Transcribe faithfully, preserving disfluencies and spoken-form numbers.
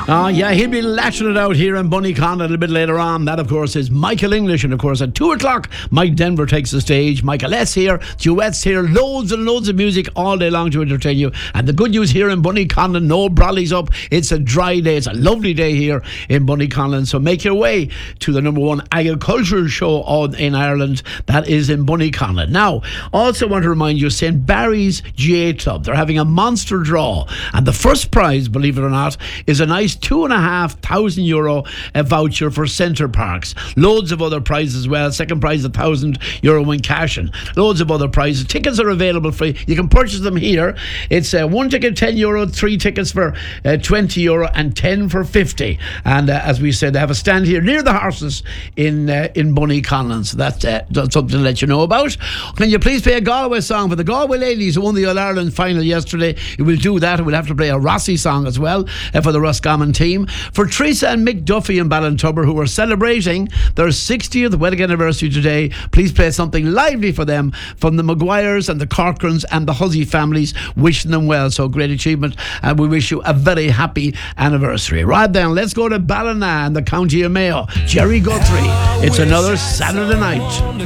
Uh, yeah, he'll be lashing it out here in Bunnycon a little bit later on. That, of course, is Michael English. And, of course, at two o'clock, Mike Denver takes the stage. Michael S. here, duets here, loads and loads of music all day long to entertain you. And the good news here in Bunnyconlin, no brollies up. It's a dry day. It's a lovely day here in Bunnyconlin. So make your way to the number one agricultural show on, in Ireland. That is in Bunnyconlin. Now, also want to remind you, Saint Barry's G A Club, they're having a monster draw. And the first prize, believe it or not, is a nice two and a half thousand euro a voucher for Centre Parks. Loads of other prizes as well. Second prize a thousand euro in cash and loads of other prizes. Tickets are available for you. You can purchase them here. It's uh, one ticket ten euro, three tickets for uh, twenty euro, and ten for fifty. And uh, as we said, they have a stand here near the horses in uh, in Bunnyconlin. So that's, uh, that's something to let you know about. Can you please play a Galway song for the Galway ladies who won the All Ireland final yesterday? You will do that. We'll have to play a Rossi song as well uh, for the Roscommon team. For Teresa and Mick Duffy in Ballintubber, who are celebrating their sixtieth wedding anniversary today, please play something lively for them from the Maguires and the Corcorans and the Huzzy families, wishing them well. So great achievement, and we wish you a very happy anniversary. Right then, let's go to Ballina and the County of Mayo. Jerry Guthrie. It's another Saturday night.